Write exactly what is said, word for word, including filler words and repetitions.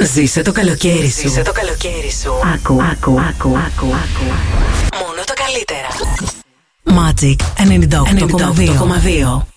Ζήσε το καλοκαίρι σου. Ζήσε το καλοκαίρι σου. Άκου, άκου, άκου, άκου, άκου. Μόνο τα καλύτερα. Magic ενενήντα οκτώ κόμμα δύο.